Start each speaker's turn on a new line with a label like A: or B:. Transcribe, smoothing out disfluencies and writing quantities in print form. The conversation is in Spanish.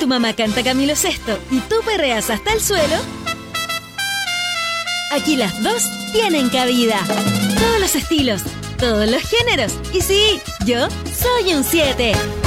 A: tu mamá canta Camilo Sesto y tú perreas hasta el suelo, aquí las dos tienen cabida. Todos los estilos, todos los géneros. Y sí, yo soy un 7.